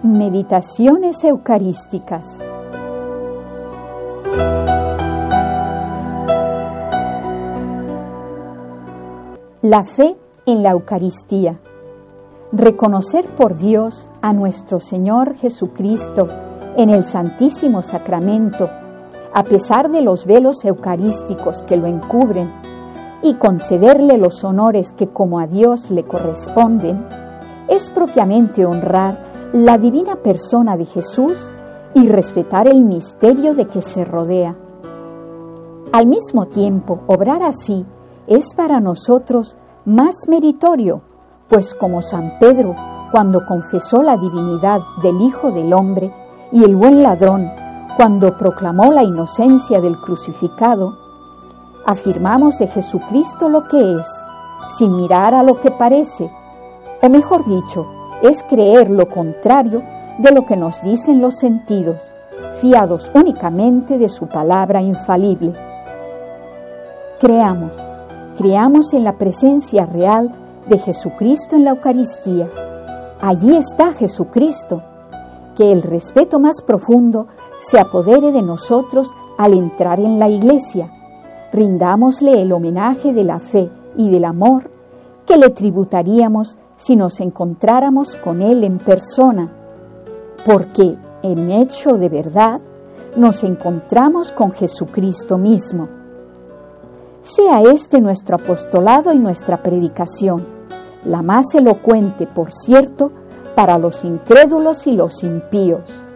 Meditaciones eucarísticas. La fe en la Eucaristía. Reconocer por Dios a nuestro Señor Jesucristo en el Santísimo Sacramento, a pesar de los velos eucarísticos que lo encubren, y concederle los honores que como a Dios le corresponden, es propiamente honrar la divina persona de Jesús y respetar el misterio de que se rodea. Al mismo tiempo, obrar así es para nosotros más meritorio, pues como San Pedro, cuando confesó la divinidad del Hijo del Hombre, y el buen ladrón, cuando proclamó la inocencia del crucificado, afirmamos de Jesucristo lo que es, sin mirar a lo que parece, o mejor dicho, es creer lo contrario de lo que nos dicen los sentidos, fiados únicamente de su palabra infalible. Creamos en la presencia real de Jesucristo en la Eucaristía. Allí está Jesucristo. Que el respeto más profundo se apodere de nosotros al entrar en la Iglesia. Rindámosle el homenaje de la fe y del amor que le tributaríamos si nos encontráramos con Él en persona, porque en hecho de verdad nos encontramos con Jesucristo mismo. Sea este nuestro apostolado y nuestra predicación, la más elocuente, por cierto, para los incrédulos y los impíos.